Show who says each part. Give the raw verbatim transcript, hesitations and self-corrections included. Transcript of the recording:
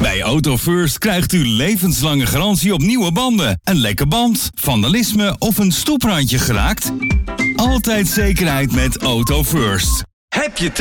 Speaker 1: Bij Auto First krijgt u levenslange garantie op nieuwe banden. Een lekke band, vandalisme of een stoeprandje geraakt? Altijd zekerheid met Auto First.
Speaker 2: Heb je